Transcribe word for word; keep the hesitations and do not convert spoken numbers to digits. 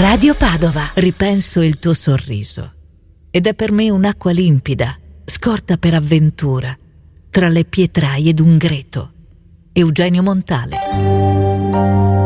Radio Padova. Ripenso il tuo sorriso ed è per me un'acqua limpida, scorta per avventura, tra le pietraie d'un greto. Eugenio Montale.